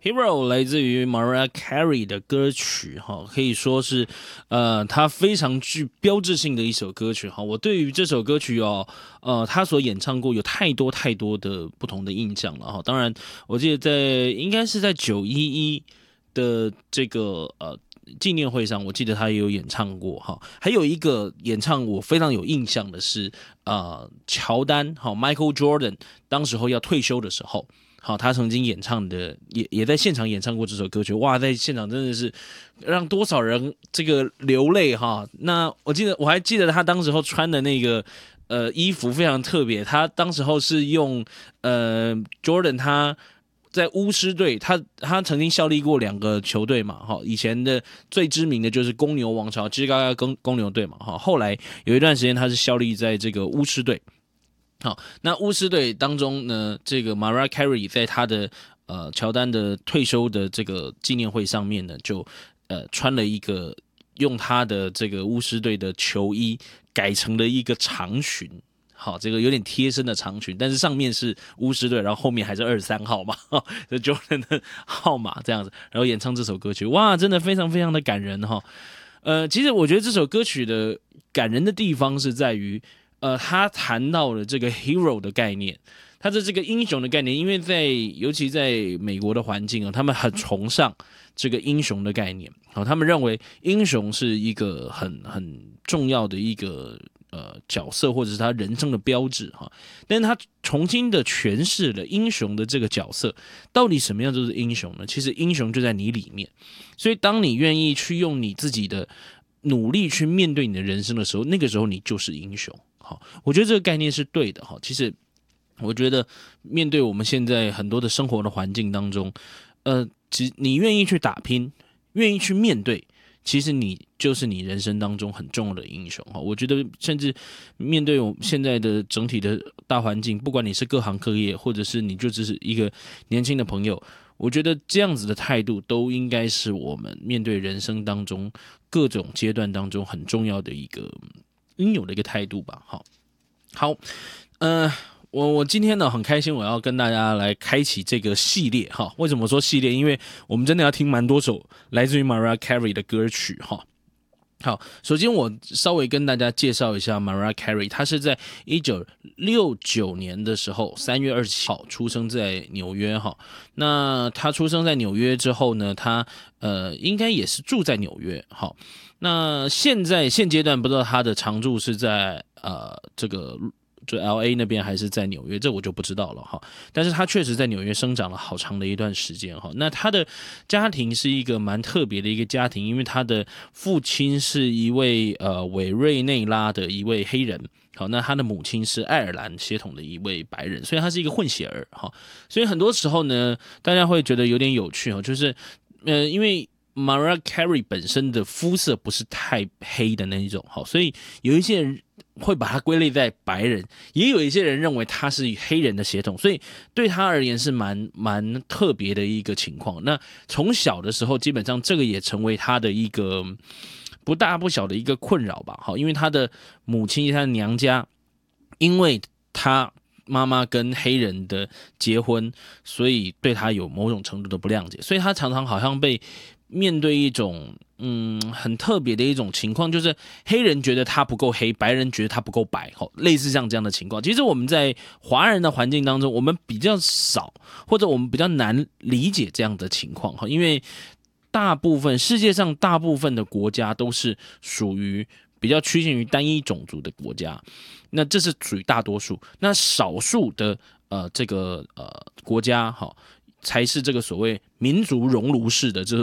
Hero 来自于 Mariah Carey 的歌曲哈，可以说是它非常具标志性的一首歌曲哈。我对于这首歌曲他所演唱过有太多的不同的印象了哈。当然，我记得应该是在911的这个纪念会上，我记得他也有演唱过哈。还有一个演唱我非常有印象的是乔丹Michael Jordan 当时候要退休的时候。好，他曾经演唱的，也在现场演唱过这首歌曲，哇，在现场真的是让多少人这个流泪哈。那我还记得他当时候穿的那个衣服非常特别，他当时候是用Jordan 他在巫师队，他曾经效力过2个球队嘛，哈，以前的最知名的就是公牛王朝，芝加哥公牛队嘛，哈，后来有一段时间他是效力在这个巫师队。好，那巫师队当中呢，这个 Mariah Carey 在他的乔丹的退休的这个纪念会上面呢，就穿了一个用他的这个巫师队的球衣改成了一个长裙。好，这个有点贴身的长裙，但是上面是巫师队，然后后面还是23号嘛，这 Jordan 的号码这样子，然后演唱这首歌曲，哇，真的非常非常的感人哈。其实我觉得这首歌曲的感人的地方是在于。他谈到了这个 hero 的概念，他的这个英雄的概念，因为尤其在美国的环境他们很崇尚这个英雄的概念，他们认为英雄是一个很重要的一个角色，或者是他人生的标志哈。但是他重新的诠释了英雄的这个角色，到底什么样就是英雄呢？其实英雄就在你里面，所以当你愿意去用你自己的努力去面对你的人生的时候，那个时候你就是英雄。好，我觉得这个概念是对的哈。其实，我觉得面对我们现在很多的生活的环境当中，你愿意去打拼，愿意去面对，其实你就是你人生当中很重要的英雄哈。我觉得，甚至面对我们现在的整体的大环境，不管你是各行各业，或者是你就只是一个年轻的朋友，我觉得这样子的态度都应该是我们面对人生当中各种阶段当中很重要的一个。应有的一个态度吧，好，我今天呢很开心，我要跟大家来开启这个系列哈。为什么说系列？因为我们真的要听蛮多首来自于 Mariah Carey 的歌曲哈。好，首先我稍微跟大家介绍一下 Mariah Carey， 她是在1969年的时候3月27号出生在纽约哈。那她出生在纽约之后呢，她应该也是住在纽约哈。那现阶段不知道她的常住是在这个就 LA 那边还是在纽约，这我就不知道了哈。但是他确实在纽约生长了好长的一段时间哈。那他的家庭是一个蛮特别的一个家庭，因为他的父亲是一位委瑞内拉的一位黑人，好，那他的母亲是爱尔兰血统的一位白人，所以他是一个混血儿哈。所以很多时候呢，大家会觉得有点有趣哈，就是因为Mariah Carey 本身的肤色不是太黑的那一种，好，所以有一些人会把它归类在白人，也有一些人认为他是黑人的血统，所以对他而言是蛮特别的一个情况。那从小的时候，基本上这个也成为他的一个不大不小的一个困扰吧，好，因为他的母亲他的娘家，因为他妈妈跟黑人的结婚，所以对他有某种程度的不谅解，所以他常常好像被面对一种很特别的一种情况，就是黑人觉得他不够黑，白人觉得他不够白，类似像这样的情况。其实我们在华人的环境当中，我们比较少，或者我们比较难理解这样的情况，因为世界上大部分的国家都是属于比较趋近于单一种族的国家，那这是属于大多数。那少数的这个国家才是这个所谓民族熔炉式的这